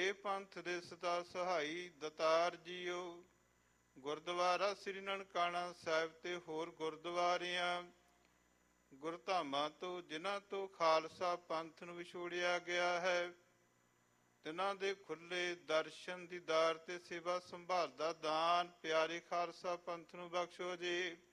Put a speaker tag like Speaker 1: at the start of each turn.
Speaker 1: ਇਹ ਪੰਥ ਦੇ ਸਦਾ ਸਹਾਈ ਦਤਾਰ ਜੀਓ। ਗੁਰਦੁਆਰਾ ਸ੍ਰੀ ਨਨਕਾਣਾ ਸਾਹਿਬ ਤੇ ਹੋਰ ਗੁਰਦੁਆਰਿਆਂ ਗੁਰਧਾਮਾਂ ਤੋਂ ਜਿਨ੍ਹਾਂ ਤੋਂ ਖਾਲਸਾ ਪੰਥ ਨੂੰ ਵਿਛੋੜਿਆ ਗਿਆ ਹੈ, ਤਿਨਾਂ ਦੇ ਖੁੱਲੇ ਦਰਸ਼ਨ ਦੀਦਾਰ ਤੇ ਸੇਵਾ ਸੰਭਾਲ ਦਾ ਦਾਨ ਪਿਆਰੇ ਖਾਲਸਾ ਪੰਥ ਨੂੰ ਬਖਸ਼ੋ ਜੀ।